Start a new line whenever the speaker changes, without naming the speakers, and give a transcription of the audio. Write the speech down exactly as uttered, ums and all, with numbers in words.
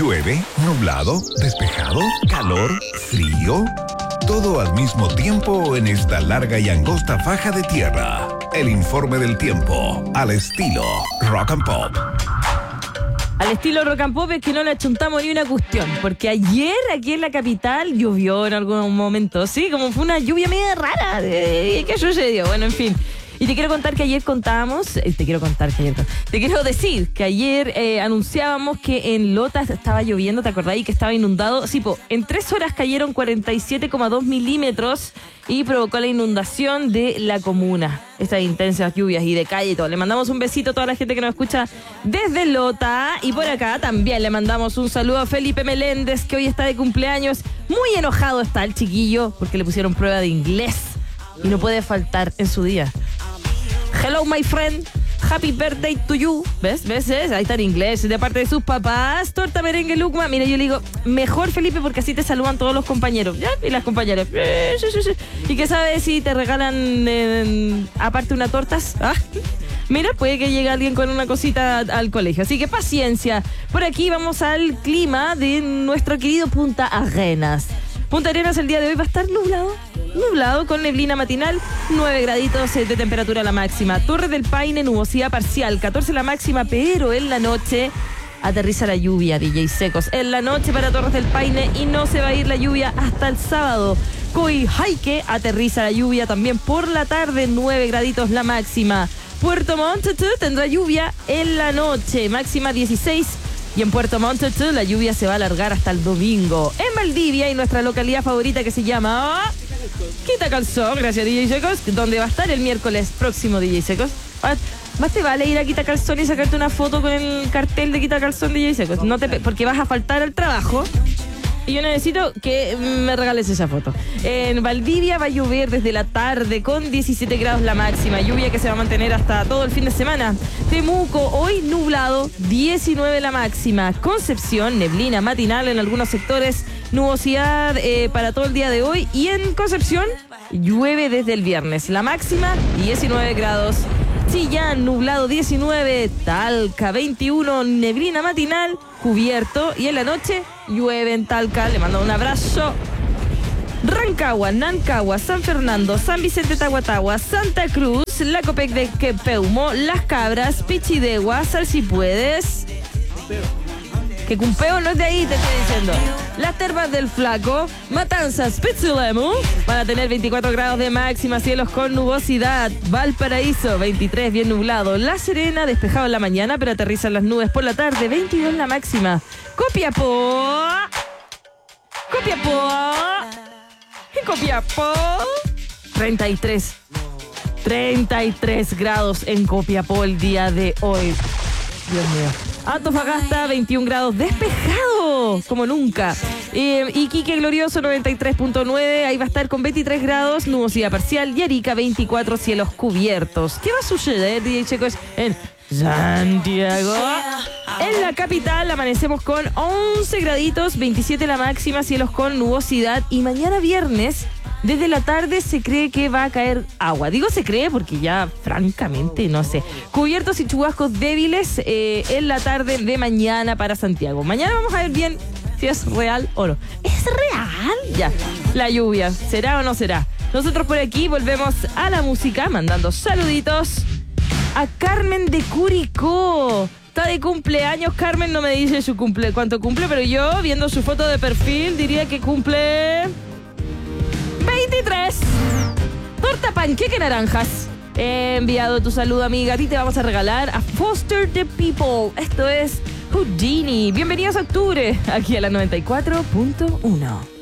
Llueve, nublado, despejado, calor, frío. Todo al mismo tiempo en esta larga y angosta faja de tierra. El informe del tiempo, al estilo Rock and Pop.
Al estilo Rock and Pop es que no le achuntamos ni una cuestión, porque ayer aquí en la capital llovió en algún momento, sí, como fue una lluvia media rara. ¿Qué sucedió? Bueno, en fin. Y te quiero contar que ayer contábamos, eh, te quiero contar que ayer, te quiero decir que ayer eh, anunciábamos que en Lota estaba lloviendo, ¿te acordáis? Que estaba inundado. Sí, po, en tres horas cayeron cuarenta y siete coma dos milímetros y provocó la inundación de la comuna. Estas intensas lluvias y de calle y todo. Le mandamos un besito a toda la gente que nos escucha desde Lota. Y por acá también le mandamos un saludo a Felipe Meléndez, que hoy está de cumpleaños. Muy enojado está el chiquillo porque le pusieron prueba de inglés y no puede faltar en su día. Hello, my friend. Happy birthday to you. ¿Ves? ¿Ves? ¿Ves? Ahí está en inglés. De parte de sus papás. Torta, merengue, lucma. Mira, yo le digo, mejor, Felipe, porque así te saludan todos los compañeros. ¿Ya? Y las compañeras. Eh, sí, sí, sí. ¿Y qué sabes si te regalan eh, aparte una tortas? ¿Ah? Mira, puede que llegue alguien con una cosita al colegio. Así que paciencia. Por aquí vamos al clima de nuestro querido Punta Arenas. Punta Arenas el día de hoy va a estar nublado. Nublado con neblina matinal, nueve graditos de temperatura la máxima. Torres del Paine, nubosidad parcial, catorce la máxima, pero en la noche aterriza la lluvia, D J Secos. En la noche para Torres del Paine y no se va a ir la lluvia hasta el sábado. Coyhaique aterriza la lluvia también por la tarde, nueve graditos la máxima. Puerto Montt tendrá lluvia en la noche, máxima dieciséis. Y en Puerto Montt la lluvia se va a alargar hasta el domingo. En Valdivia y nuestra localidad favorita que se llama Quitacalzón, gracias D J Secos, donde va a estar el miércoles próximo D J Secos. Más te vale ir a Quitacalzón y sacarte una foto con el cartel de Quitacalzón D J Secos, no te, porque vas a faltar al trabajo. Y yo necesito que me regales esa foto. En Valdivia va a llover desde la tarde con diecisiete grados la máxima. Lluvia que se va a mantener hasta todo el fin de semana. Temuco, hoy nublado, diecinueve la máxima. Concepción, neblina matinal en algunos sectores. Nubosidad eh, para todo el día de hoy. Y en Concepción, llueve desde el viernes. La máxima, diecinueve grados. Chillán, nublado diecinueve, Talca veintiuno, neblina matinal, cubierto y en la noche llueve en Talca. Le mando un abrazo. Rancagua, Nancagua, San Fernando, San Vicente Tahuatahua, Santa Cruz, La Copec de Quepeumo, Las Cabras, Pichidegua, Salsipuedes. Que Cumpeo no es de ahí, te estoy diciendo. Las Termas del Flaco, Matanzas, Pichilemu, van a tener veinticuatro grados de máxima, cielos con nubosidad. Valparaíso, veintitrés, bien nublado. La Serena, despejado en la mañana, pero aterrizan las nubes por la tarde, veintidós la máxima. Copiapó, Copiapó, y Copiapó, treinta y tres, treinta y tres grados en Copiapó el día de hoy. Dios mío. Antofagasta, veintiún grados, despejado como nunca. Eh, Iquique Glorioso, noventa y tres punto nueve, ahí va a estar con veintitrés grados, nubosidad parcial. Y Arica, veinticuatro, cielos cubiertos. ¿Qué va a suceder, D J Checos, en Santiago? En la capital amanecemos con once graditos, veintisiete la máxima, cielos con nubosidad. Y mañana viernes, desde la tarde se cree que va a caer agua. Digo se cree porque ya francamente no sé. Cubiertos y chubascos débiles eh, en la tarde de mañana para Santiago. Mañana vamos a ver bien si es real o no. ¿Es real? Ya, la lluvia. ¿Será o no será? Nosotros por aquí volvemos a la música mandando saluditos a Carmen de Curicó. Está de cumpleaños, Carmen no me dice su cumple, cuánto cumple, pero yo viendo su foto de perfil diría que cumple veintitrés. Torta panqueque naranjas. He enviado tu saludo, amiga. A ti te vamos a regalar a Foster the People. Esto es Houdini. Bienvenidos a octubre, aquí a la noventa y cuatro punto uno.